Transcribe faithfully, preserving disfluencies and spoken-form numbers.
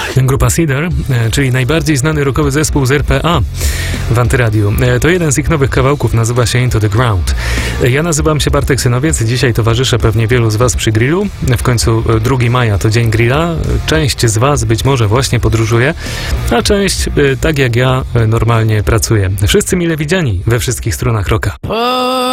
Grupa Cedar, czyli najbardziej znany rockowy zespół z R P A w Antyradiu. To jeden z ich nowych kawałków, nazywa się Into the Ground. Ja nazywam się Bartek Synowiec, dzisiaj towarzyszę pewnie wielu z Was przy grillu. W końcu drugiego maja to dzień grilla. Część z Was być może właśnie podróżuje, a część, tak jak ja, normalnie pracuje. Wszyscy mile widziani we wszystkich stronach rocka.